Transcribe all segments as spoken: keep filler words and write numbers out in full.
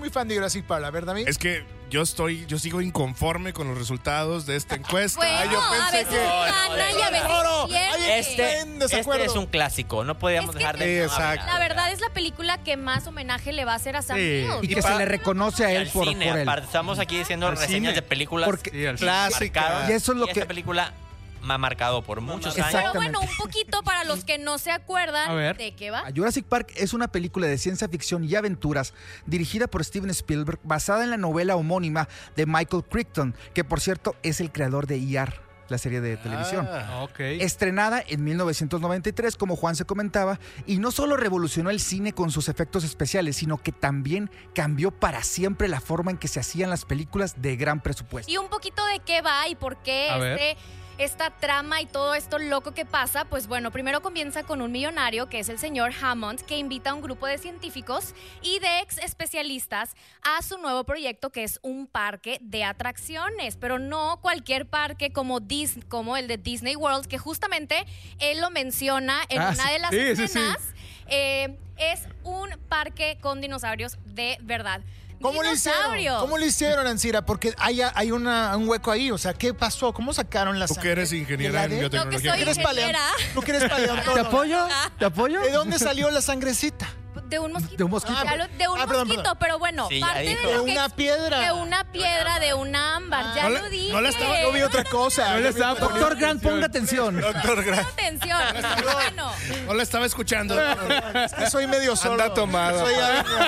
muy fan de Jurassic Park, la verdad. Es que yo estoy, yo sigo inconforme con los resultados de esta encuesta. Bueno, Ay, yo pensé a veces que... gana y a veces Oro. pierde. Este, este es un clásico, no podíamos Es que dejar te- de... Sí, no exacto. hablar. La verdad es la película que más homenaje le va a hacer a Sam Sí. Neill. Y que Y se pa- le reconoce a Y él al por, cine, por él. aparte, estamos aquí diciendo Al reseñas cine. de películas Porque- Sí, al cine. Clásica. marcadas, Y eso es lo y que- esta película me ha marcado por muchos Exacto. años. Pero bueno, un poquito para los que no se acuerdan A ver. de qué va. Jurassic Park es una película de ciencia ficción y aventuras dirigida por Steven Spielberg basada en la novela homónima de Michael Crichton, que por cierto es el creador de E R, la serie de televisión. Ah. Ok. Estrenada en mil novecientos noventa y tres, como Juan se comentaba, y no solo revolucionó el cine con sus efectos especiales, sino que también cambió para siempre la forma en que se hacían las películas de gran presupuesto. Y un poquito de qué va y por qué A ver. este, esta trama y todo esto loco que pasa. Pues bueno, primero comienza con un millonario que es el señor Hammond, que invita a un grupo de científicos y de ex especialistas a su nuevo proyecto, que es un parque de atracciones, pero no cualquier parque como, Dis- como el de Disney World, que justamente él lo menciona en Ah, una sí. de las Sí, sí, sí. escenas. Eh, es un parque con dinosaurios de verdad. ¿Cómo lo hicieron? Dinosaurio. ¿Cómo lo hicieron, Ancira? Porque hay, hay una, un hueco ahí. O sea, ¿qué pasó? ¿Cómo sacaron la Tú sangre? que eres ingeniera ¿De en la de- Yo que biotecnología. soy ¿Tú que eres ingeniera. paleon- ¿Tú que eres paleontólogo? ¿Te apoyo? ¿Te apoyo? ¿De dónde salió la sangrecita? De un mosquito. De un mosquito. Ya lo- de un Ah, perdón, mosquito, perdón. pero bueno, Sí, ya parte dijo. de De lo que una piedra. de una piedra, de un ámbar, ya No lo le- dije. no le estaba- Yo vi otra cosa. No le Yo vi estaba otra cosa. Doctor Grant, ponga atención. Doctor Grant. Atención. Bueno, No la estaba escuchando. Es que soy medio solo. Anda tomado. Soy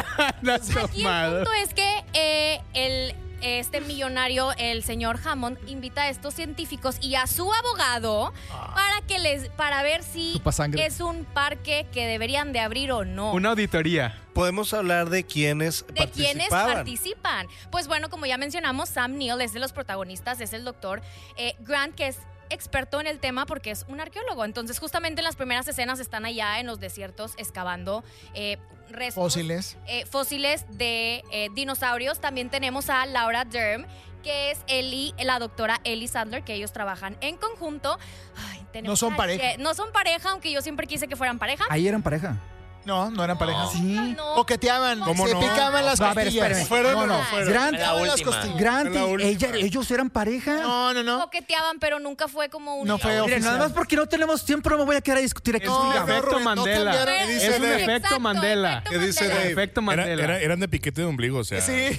La aquí el tomada. punto es que eh, el este millonario, el señor Hammond, invita a estos científicos y a su abogado para que les para ver si Chupa sangre. es un parque que deberían de abrir o no. Una auditoría. Podemos hablar de quiénes ¿De quiénes participaban. participan? Pues bueno, como ya mencionamos, Sam Neill es de los protagonistas, es el doctor eh, Grant, que es experto en el tema porque es un arqueólogo. Entonces, justamente en las primeras escenas están allá en los desiertos excavando eh, restos. Fósiles. eh, fósiles de eh, dinosaurios. También tenemos a Laura Dern, que es Ellie, la doctora Ellie Sadler, que ellos trabajan en conjunto. Ay, tenemos No son a pareja. Je- No son pareja, aunque yo siempre quise que fueran pareja. Ahí eran pareja. No, no eran pareja. Sí. No. Coqueteaban. ¿Cómo se no? picaban las No, a ver, costillas. espérame. ¿Fueron No, o no. no fueron? Grant, La Picaban las última. costillas. Grant En la y última. ella, ellos eran pareja. No, no, no. Coqueteaban, pero nunca fue como un... No fue Miren, oficial. nada más porque no tenemos tiempo, no me voy a quedar a discutir aquí. Es un No, efecto Rubén, no Mandela. cambiaron. ¿Qué dice Es un Dave? efecto Exacto, Mandela. efecto ¿Qué dice Mandela. Dave? Efecto Era- Mandela. era- eran de piquete de ombligo, o sea. Sí.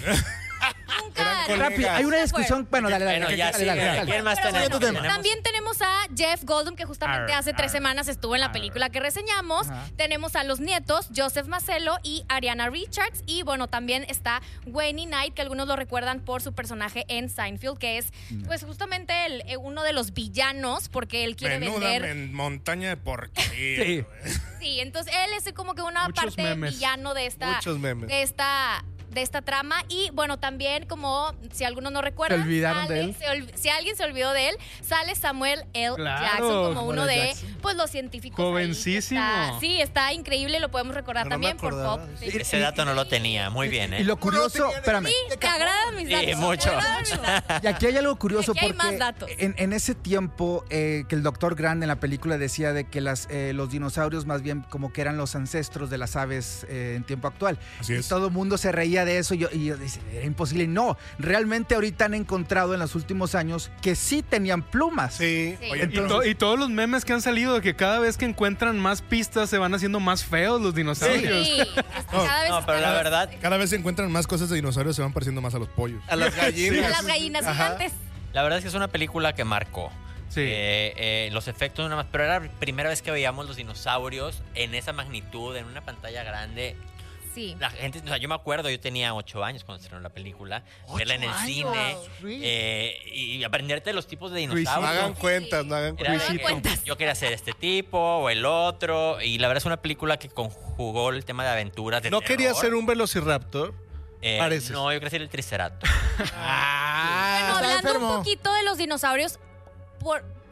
Nunca. Rápido, hay una discusión. Bueno, dale, dale. Bueno, dale, ya dale, sí. dale, dale. ¿Quién más Pero tenemos? bueno, tema. Tenemos- También tenemos a Jeff Goldblum, que justamente Arr, hace tres arr, semanas estuvo en la película que reseñamos. Ajá. Tenemos a los nietos, Joseph Macello y Ariana Richards. Y bueno, también está Wayne Knight, que algunos lo recuerdan por su personaje en Seinfeld, que es pues justamente el- eh, uno de los villanos, porque él quiere Menuda vender... men- montaña de porquería. Sí. Sí, entonces él es como que una Muchos parte memes. villano de esta... Muchos memes. de esta de esta trama. Y bueno, también como si algunos no recuerdan, Se olvidaron sale- de él. se ol- si alguien se olvidó de él, sale Samuel L. Claro, Jackson como uno Samuel de Jackson. pues los científicos ahí, que Jovencísimo. está- sí, está increíble, lo podemos recordar No me también por acordaba. Pop. Sí. Sí, Ese dato no lo tenía. Muy bien, ¿eh? Y lo curioso, espérame. te agradan mis Sí, datos. mucho. te agradan mis datos. Y aquí hay algo curioso Y aquí hay porque más datos. En, en ese tiempo eh, que el doctor Grant en la película decía de que las, eh, los dinosaurios más bien como que eran los ancestros de las aves eh, en tiempo actual. Así Y es. todo el mundo se reía de eso y yo, y yo decía, era imposible. No, realmente ahorita han encontrado en los últimos años que sí tenían plumas. Sí. Sí. Oye, Y, to- y todos los memes que han salido de que cada vez que encuentran más pistas se van haciendo más feos los dinosaurios. Sí, este, cada vez No, pero la están- verdad, Cada vez se encuentran más cosas de dinosaurios, se van pareciendo más a los pollos. A las a gallinas. las gallinas Ajá. gigantes. la verdad es que es una película que marcó. Sí. Eh, eh, los efectos nada más, pero era la primera vez que veíamos los dinosaurios en esa magnitud, en una pantalla grande. Sí. La gente, o sea, yo me acuerdo, yo tenía ocho años cuando estrenó la película, verla en el años, cine sí. eh, y aprenderte de los tipos de Luisito. No dinosaurios. hagan cuentas, no hagan Era de, cuentas. cuentas. yo quería ser este tipo o el otro, y la verdad es una película que conjugó el tema de aventuras, de ¿No quería terror. ser un velociraptor? Eh, pareces. No, yo quería ser el triceratops. Ah, Bueno, está hablando enfermo. un poquito de los dinosaurios, por,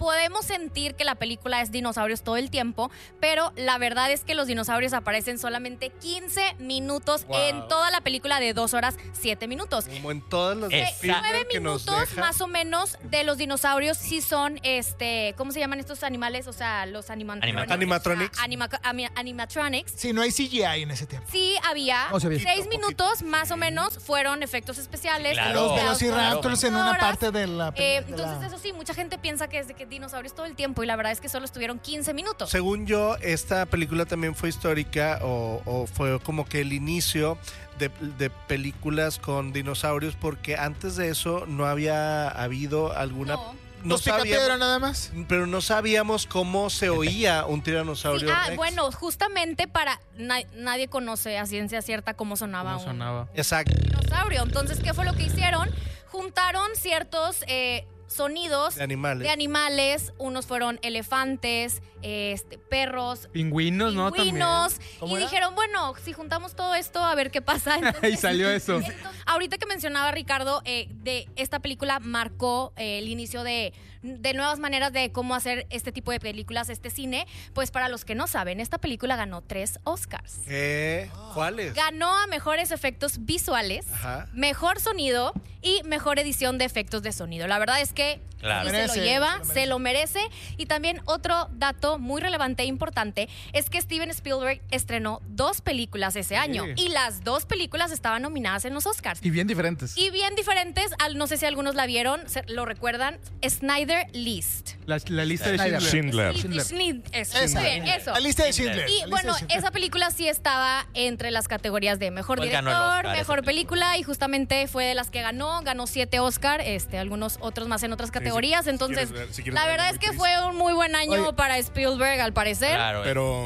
podemos sentir que la película es dinosaurios todo el tiempo, pero la verdad es que los dinosaurios aparecen solamente quince minutos Wow. en toda la película de dos horas, siete minutos. Como en todas las de Exacto. Spielberg Nueve que nos minutos deja. más o menos de los dinosaurios sí son, este, ¿cómo se llaman estos animales? O sea, los animatronics. Animatronics. Ah, anima- ami- animatronics. Sí, no hay C G I en ese tiempo. Sí, había No, se ve. seis Poquito, minutos más o menos fueron efectos especiales. Claro. Los de velociraptors en una parte de la... Eh, de la- entonces, eso sí, mucha gente piensa que es de que dinosaurios todo el tiempo y la verdad es que solo estuvieron quince minutos. Según yo, esta película también fue histórica o, o fue como que el inicio de, de películas con dinosaurios, porque antes de eso no había habido alguna... No. No ¿Los picapiedra sabíamos, nada más? pero no sabíamos cómo se oía un Sí, tiranosaurio ah, Rex. bueno, justamente para na- nadie conoce a ciencia cierta cómo sonaba ¿Cómo un sonaba? Exacto. dinosaurio. Entonces, ¿qué fue lo que hicieron? Juntaron ciertos eh, sonidos De animales. de animales. Unos fueron elefantes, este, perros, Pingüinos, ¿no? pingüinos. ¿Cómo Y era? dijeron, bueno, si juntamos todo esto, a ver qué pasa. También. Y salió eso. Entonces, ahorita que mencionaba Ricardo, eh, de esta película marcó eh, el inicio de, de nuevas maneras de cómo hacer este tipo de películas, este cine. Pues para los que no saben, esta película ganó tres Oscars. ¿Qué? ¿Cuáles? Ganó a mejores efectos visuales, Ajá. mejor sonido y mejor edición de efectos de sonido. La verdad es que Claro. sí Merece, se lo lleva, se lo merece. se lo merece. Y también otro dato muy relevante e importante es que Steven Spielberg estrenó dos películas ese año y las dos películas estaban nominadas en los Oscars. Y bien diferentes. Y bien diferentes, al- no sé si algunos la vieron, se- lo recuerdan, Snyder List. La, la lista de Snyder. Schindler. Schindler. Schindler. Eso, Esa. muy bien, eso. La lista de Schindler. Y la lista bueno, de Schindler. esa película sí estaba entre las categorías de mejor Pues ganó el director, Oscar, mejor esa película, y justamente fue de las que ganó, ganó siete Oscar, este, algunos otros más en otras categorías. si Entonces, quieres ver- si quieres la ver verdad algo es que muy fue un muy buen año Oye. para Spielberg, al parecer. Claro. Pero,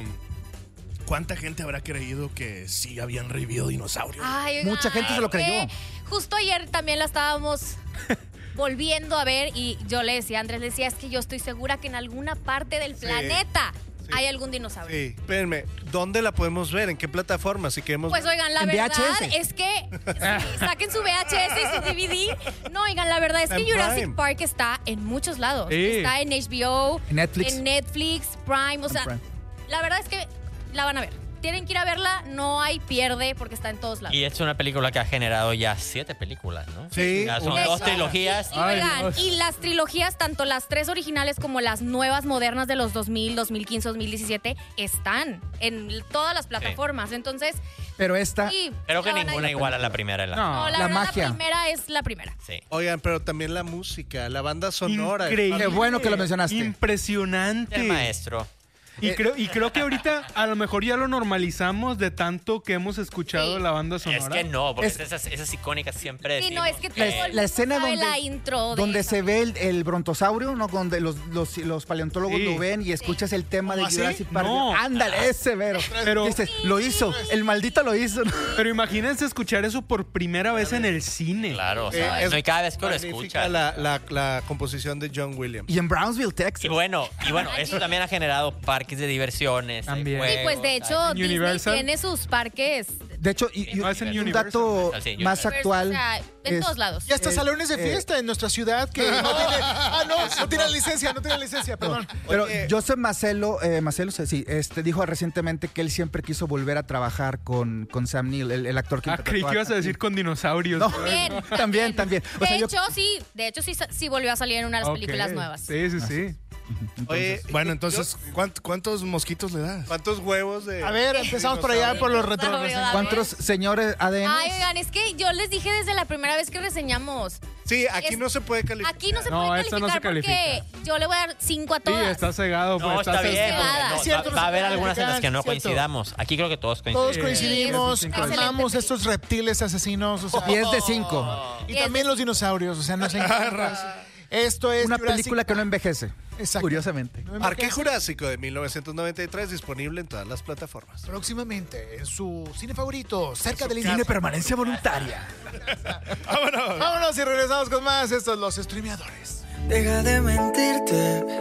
¿cuánta gente habrá creído que sí habían revivido dinosaurios? Ay, Mucha gente se lo es que creyó. Justo ayer también la estábamos volviendo a ver y yo le decía a Andrés, le decía, es que yo estoy segura que en alguna parte del Sí. planeta Sí. hay algún dinosaurio. Sí, espérenme, ¿dónde la podemos ver? ¿En qué plataforma? Si queremos Pues oigan, la En verdad V H S. es que sí, saquen su V H S y su D V D. No, oigan, la verdad es Está que en Jurassic Prime. Park está en muchos lados. Sí. Está en H B O, En Netflix. en Netflix, Prime, o sea, Prime. la verdad es que la van a ver. Tienen que ir a verla, no hay pierde porque está en todos lados. Y es una película que ha generado ya siete películas, ¿no? Sí, Ya son una- dos trilogías. Y, Ay, oigan, Dios. y las trilogías, tanto las tres originales como las nuevas modernas de los dos mil, dos mil quince, dos mil diecisiete, están en todas las plataformas. Entonces, Pero esta, sí, Creo que la van a ninguna ir. igual a la primera. La... No. No, la, La verdad, magia. la primera es la primera. Sí. Oigan, pero también la música, la banda sonora. Increíble. Qué bueno que lo mencionaste. Impresionante. El maestro. Y creo, y creo que ahorita a lo mejor ya lo normalizamos de tanto que hemos escuchado Sí. la banda sonora. Es que no, porque Es- esas, esas icónicas siempre Sí, no, decimos es que La- todo el la mundo escena sabe donde- la intro de donde esa. se ve el, el brontosaurio, ¿no? Donde los, los, los paleontólogos Sí. lo ven y escuchas el tema de ¿Cómo así? Jurassic Park. No. Ándale, ese vero. Pero- Dices, lo hizo, el maldito lo hizo. Pero imagínense escuchar eso por primera vez en el cine. Claro, o Eh, sea, es no, y cada vez que lo magnífica escuchas. La, la, la composición de John Williams. Y en Brownsville, Texas. Y bueno, y bueno, eso también ha generado parques de diversiones. hay También. Sí, pues de juegos, hecho, En Disney Universal. tiene sus parques. De hecho, y, y- No, es en un Universal. dato Sí, más Universal. actual. O sea, en es- todos lados. Y hasta Eh, salones de eh, fiesta en nuestra ciudad que no tiene. Ah, no, no tiene licencia, no tiene licencia, perdón. Pero Oye. Joseph Macelo, eh, Macelo sí, este, dijo recientemente que él siempre quiso volver a trabajar con, con Sam Neill, el, el actor que Ah, creí interpretó que ibas a Sam decir Neill. con dinosaurios. No. También, También, también. O De sea, yo- hecho, sí, de hecho sí, sa- sí volvió a salir en una de las Ok. películas nuevas. Sí, sí, sí. Oye, Bueno, yo- entonces, ¿cuánt- ¿cuántos mosquitos le das? ¿cuántos huevos de.? A ver, empezamos por allá por los retro. Dinosaurio, a ver. ¿Cuántos señores A D N? Ay, oigan, es que yo les dije desde la primera vez que reseñamos. Sí, aquí Es- no se puede calificar. Aquí no se No, puede esto no calificar se porque yo le voy a dar cinco a Sí, todas. está cegado. No, pues, está bien. cegada. porque no, Es cierto, va, no va a haber se puede algunas en las que no calificar, es cierto. coincidamos. Aquí creo que todos coincidimos. Todos Sí, coincidimos, es excelente amamos película. estos reptiles asesinos. O sea, diez de cinco. y también los dinosaurios, o sea, nos encanta. Esto es Una Jurassic- película que no envejece. Exacto. Curiosamente. No Parque envejece. Jurásico de mil novecientos noventa y tres, disponible en todas las plataformas. Próximamente en su cine favorito, cerca del Cine internet. permanencia voluntaria. ¡Vámonos! Vámonos y regresamos con más. Estos los streameadores. Deja de mentirte,